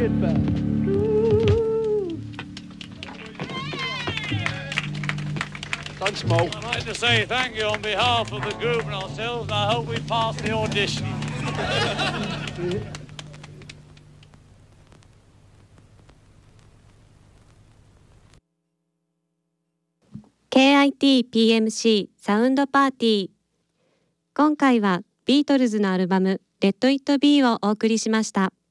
it back. Thanks, Mo. I'd like to say thank you on behalf of the group and ourselves, and I hope we pass the audition. KIT PMC サウンドパーティー。今回はビートルズのアルバム Let It Be をお送りしました。